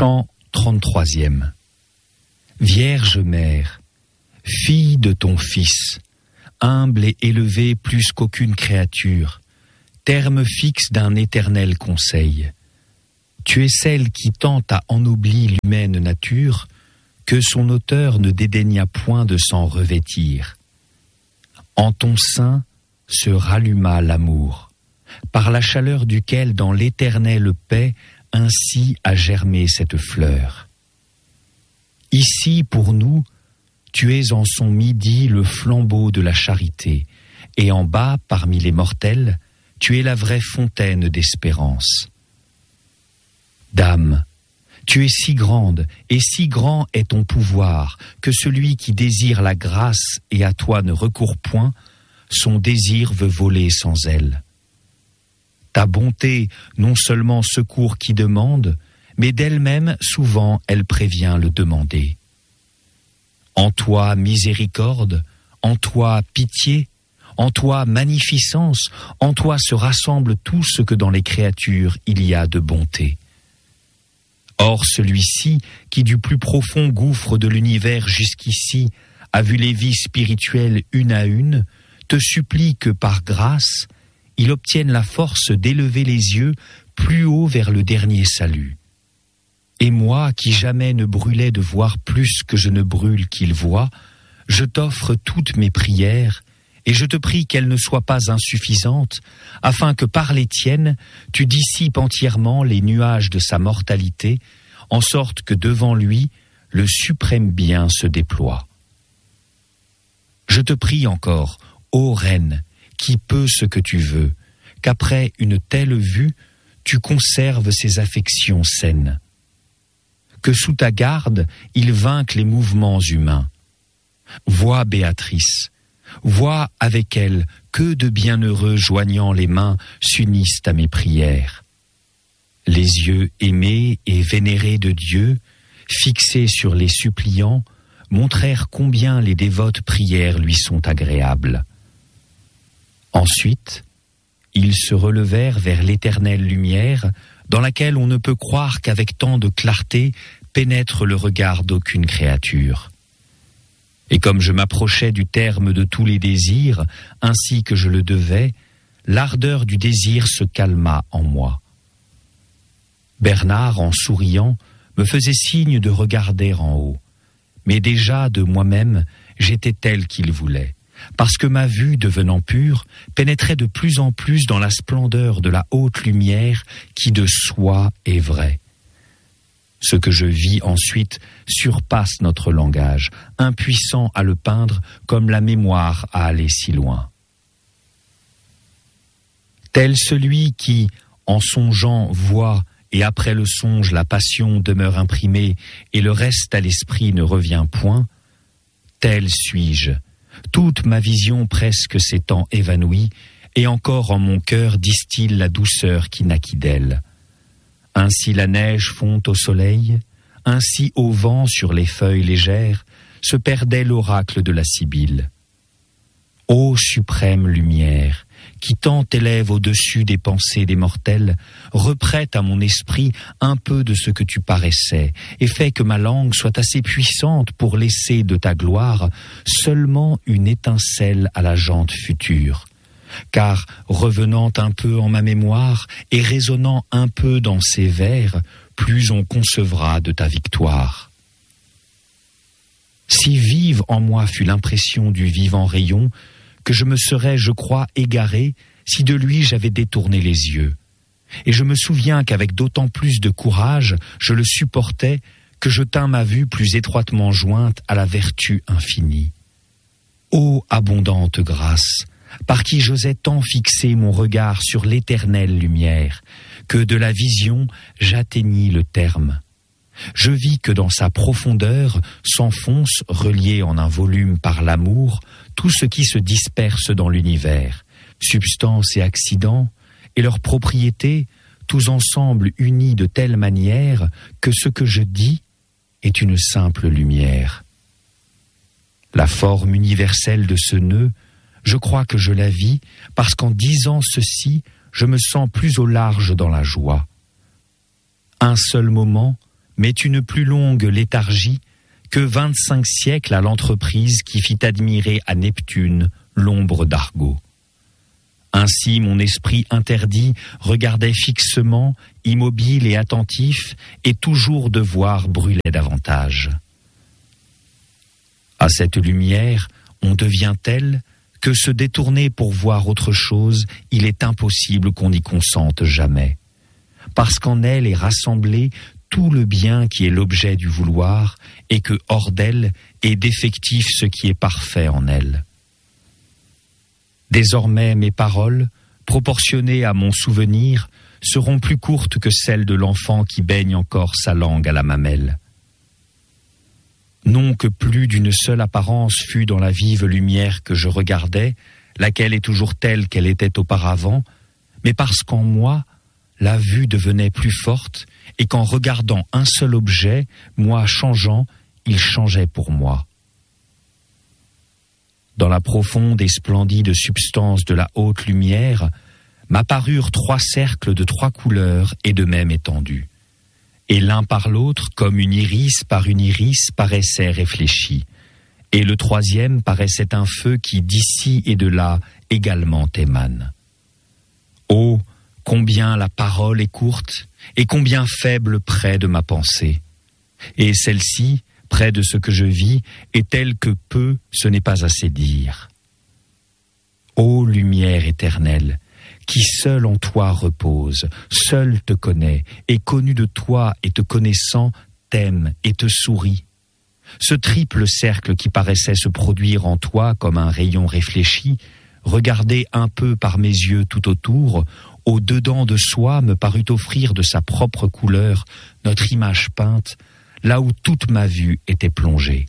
Chant 33e. Vierge mère, fille de ton Fils, humble et élevée plus qu'aucune créature, terme fixe d'un éternel conseil. Tu es celle qui tente à ennoblir l'humaine nature, que son auteur ne dédaigna point de s'en revêtir. En ton sein se ralluma l'amour, par la chaleur duquel dans l'éternelle paix ainsi a germé cette fleur. Ici, pour nous, tu es en son midi le flambeau de la charité, et en bas, parmi les mortels, tu es la vraie fontaine d'espérance. Dame, tu es si grande, et si grand est ton pouvoir, que celui qui désire la grâce et à toi ne recourt point, son désir veut voler sans elle. Ta bonté non seulement secourt qui demande, mais d'elle-même souvent elle prévient le demander. En toi miséricorde, en toi pitié, en toi magnificence, en toi se rassemble tout ce que dans les créatures il y a de bonté. Or celui-ci, qui du plus profond gouffre de l'univers jusqu'ici a vu les vies spirituelles une à une, te supplie que par grâce, il obtienne la force d'élever les yeux plus haut vers le dernier salut. Et moi, qui jamais ne brûlais de voir plus que je ne brûle qu'il voit, je t'offre toutes mes prières, et je te prie qu'elles ne soient pas insuffisantes, afin que par les tiennes, tu dissipes entièrement les nuages de sa mortalité, en sorte que devant lui, le suprême bien se déploie. Je te prie encore, ô Reine, qui peut ce que tu veux, qu'après une telle vue, tu conserves ses affections saines. Que sous ta garde, il vainque les mouvements humains. Vois Béatrice, vois avec elle que de bienheureux joignant les mains s'unissent à mes prières. Les yeux aimés et vénérés de Dieu, fixés sur les suppliants, montrèrent combien les dévotes prières lui sont agréables. Ensuite, ils se relevèrent vers l'éternelle lumière, dans laquelle on ne peut croire qu'avec tant de clarté pénètre le regard d'aucune créature. Et comme je m'approchais du terme de tous les désirs, ainsi que je le devais, l'ardeur du désir se calma en moi. Bernard, en souriant, me faisait signe de regarder en haut. Mais déjà de moi-même, j'étais tel qu'il voulait, parce que ma vue, devenant pure, pénétrait de plus en plus dans la splendeur de la haute lumière qui de soi est vraie. Ce que je vis ensuite surpasse notre langage, impuissant à le peindre comme la mémoire à aller si loin. Tel celui qui, en songeant, voit, et après le songe la passion demeure imprimée, et le reste à l'esprit ne revient point, tel suis-je. Toute ma vision presque s'étant évanouie, et encore en mon cœur distille la douceur qui naquit d'elle. Ainsi la neige fond au soleil, ainsi au vent sur les feuilles légères, se perdait l'oracle de la Sibylle. Ô suprême lumière, qui tant élève au-dessus des pensées des mortels, reprête à mon esprit un peu de ce que tu paraissais, et fais que ma langue soit assez puissante pour laisser de ta gloire seulement une étincelle à la jante future. Car, revenant un peu en ma mémoire et résonnant un peu dans ces vers, plus on concevra de ta victoire. Si vive en moi fut l'impression du vivant rayon, que je me serais, je crois, égaré si de lui j'avais détourné les yeux. Et je me souviens qu'avec d'autant plus de courage je le supportais que je tins ma vue plus étroitement jointe à la vertu infinie. Ô abondante grâce, par qui j'osais tant fixer mon regard sur l'éternelle lumière, que de la vision j'atteignis le terme. Je vis que dans sa profondeur s'enfonce, relié en un volume par l'amour, tout ce qui se disperse dans l'univers, substance et accident, et leurs propriétés, tous ensemble unis de telle manière que ce que je dis est une simple lumière. La forme universelle de ce nœud, je crois que je la vis, parce qu'en disant ceci, je me sens plus au large dans la joie. Un seul moment, met une plus longue léthargie que 25 siècles à l'entreprise qui fit admirer à Neptune l'ombre d'Argo. Ainsi mon esprit interdit regardait fixement, immobile et attentif, et toujours de voir brûlait davantage. À cette lumière, on devient tel que se détourner pour voir autre chose, il est impossible qu'on y consente jamais. Parce qu'en elle est rassemblé tout le bien qui est l'objet du vouloir, et que hors d'elle est défectif ce qui est parfait en elle. Désormais mes paroles, proportionnées à mon souvenir, seront plus courtes que celles de l'enfant qui baigne encore sa langue à la mamelle. Non que plus d'une seule apparence fût dans la vive lumière que je regardais, laquelle est toujours telle qu'elle était auparavant, mais parce qu'en moi, la vue devenait plus forte, et qu'en regardant un seul objet, moi changeant, il changeait pour moi. Dans la profonde et splendide substance de la haute lumière, m'apparurent 3 cercles de 3 couleurs et de même étendue. Et l'un par l'autre, comme une iris par une iris, paraissait réfléchi. Et le 3e paraissait un feu qui d'ici et de là également émane. Oh, combien la parole est courte, et combien faible près de ma pensée. Et celle-ci, près de ce que je vis, est telle que peu, ce n'est pas assez dire. Ô lumière éternelle, qui seule en toi repose, seule te connaît, et connu de toi et te connaissant, t'aime et te sourit. Ce triple cercle qui paraissait se produire en toi comme un rayon réfléchi, regardé un peu par mes yeux tout autour, au dedans de soi me parut offrir de sa propre couleur notre image peinte, là où toute ma vue était plongée.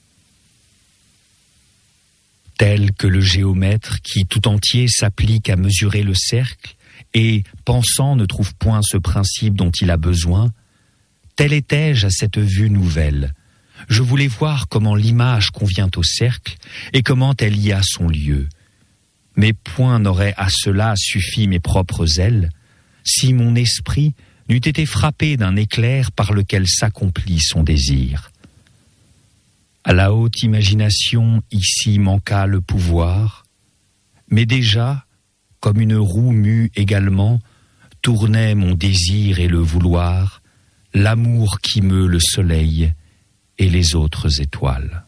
Tel que le géomètre qui tout entier s'applique à mesurer le cercle et, pensant, ne trouve point ce principe dont il a besoin, tel étais-je à cette vue nouvelle. Je voulais voir comment l'image convient au cercle et comment elle y a son lieu. Mais point n'aurait à cela suffi mes propres ailes, si mon esprit n'eût été frappé d'un éclair par lequel s'accomplit son désir. À la haute imagination, ici manqua le pouvoir, mais déjà, comme une roue mue également, tournait mon désir et le vouloir, l'amour qui meut le soleil et les autres étoiles.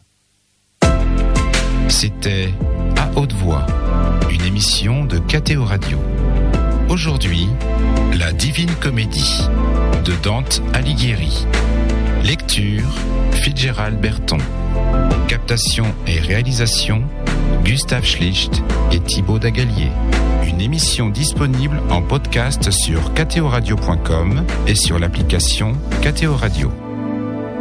C'était À haute voix, une émission de KTO Radio. Aujourd'hui, La Divine Comédie de Dante Alighieri. Lecture, Fitzgerald Berton. Captation et réalisation, Gustave Schlicht et Thibaut Dagalier. Une émission disponible en podcast sur ktoradio.com et sur l'application KTO Radio.